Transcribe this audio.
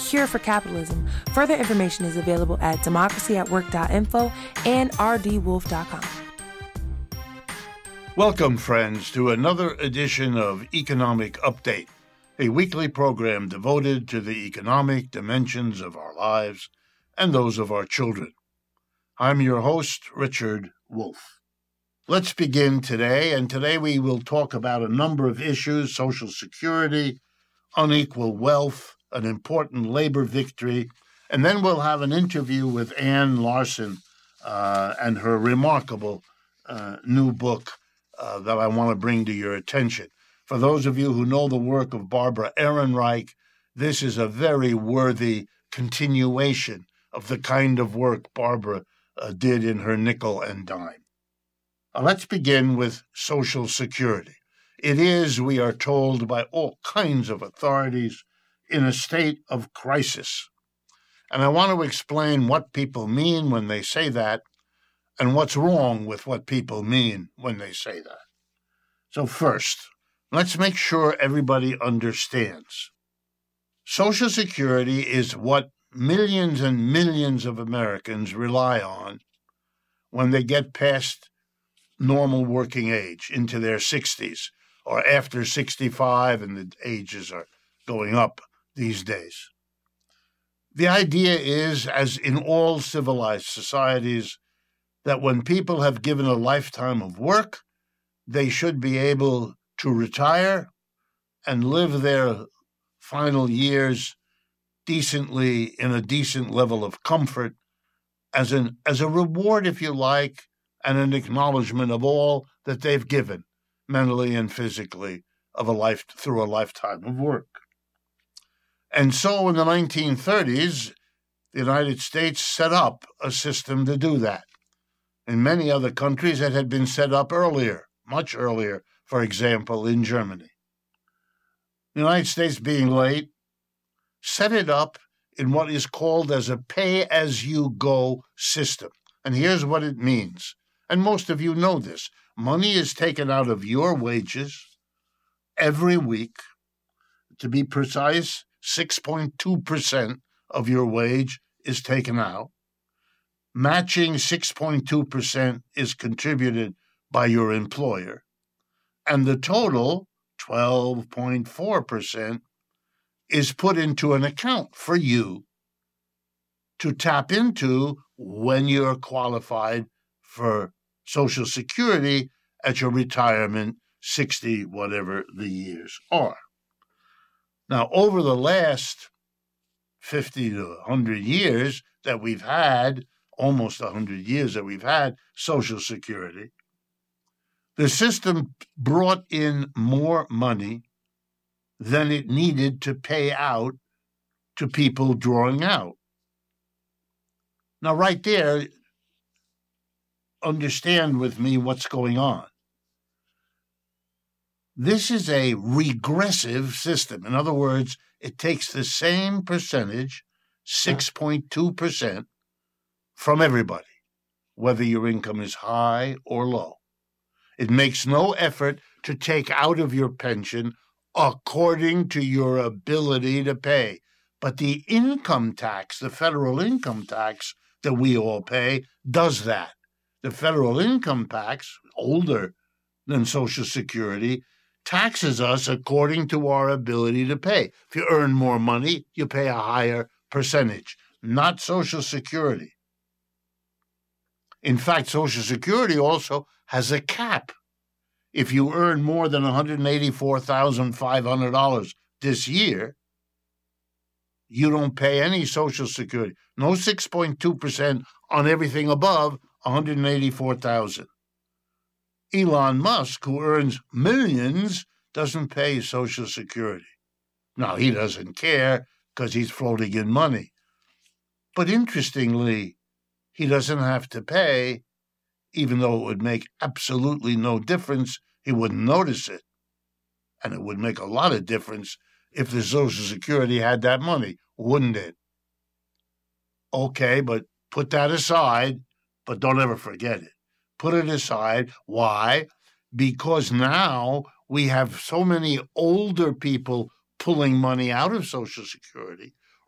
cure for capitalism. Further information is available at democracyatwork.info and rdwolf.com. Welcome, friends, to another edition of Economic Update, a weekly program devoted to the economic dimensions of our lives and those of our children. I'm your host, Richard Wolff. Let's begin today, and today we will talk about a number of issues: Social Security, unequal wealth, an important labor victory, and then we'll have an interview with Ann Larson and her remarkable new book that I want to bring to your attention. For those of you who know the work of Barbara Ehrenreich, this is a very worthy continuation of the kind of work Barbara did in her Nickel and Dime. Let's begin with Social Security. It is, we are told by all kinds of authorities, in a state of crisis. And I want to explain what people mean when they say that and what's wrong with what people mean when they say that. So first, let's make sure everybody understands. Social Security is what millions and millions of Americans rely on when they get past normal working age, into their 60s, or after 65, and the ages are going up these days. The idea is, as in all civilized societies, that when people have given a lifetime of work, they should be able to retire and live their final years decently, in a decent level of comfort, as a reward, if you like, and an acknowledgement of all that they've given, mentally and physically, through a lifetime of work. And so in the 1930s, the United States set up a system to do that. In many other countries, it had been set up earlier, much earlier, for example, in Germany. The United States, being late, set it up in what is called as a pay-as-you-go system. And here's what it means. And most of you know this. Money is taken out of your wages every week. To be precise, 6.2% of your wage is taken out. Matching 6.2% is contributed by your employer. And the total, 12.4%, is put into an account for you to tap into when you're qualified for Social Security at your retirement, 60, whatever the years are. Now, over the last 50 to 100 years that we've had, almost 100 years that we've had Social Security, the system brought in more money than it needed to pay out to people drawing out. Now, right there, understand with me what's going on. This is a regressive system. In other words, it takes the same percentage, 6.2%, from everybody, whether your income is high or low. It makes no effort to take out of your pension according to your ability to pay. But the income tax, the federal income tax that we all pay, does that. The federal income tax, older than Social Security, taxes us according to our ability to pay. If you earn more money, you pay a higher percentage, not Social Security. In fact, Social Security also has a cap. If you earn more than $184,500 this year, you don't pay any Social Security. No 6.2% on everything above $184,000. Elon Musk, who earns millions, doesn't pay Social Security. Now, he doesn't care because he's floating in money. But interestingly, he doesn't have to pay, even though it would make absolutely no difference. He wouldn't notice it. And it would make a lot of difference if the Social Security had that money, wouldn't it? Okay, but put that aside, but don't ever forget it. Put it aside. Why? Because now we have so many older people pulling money out of Social Security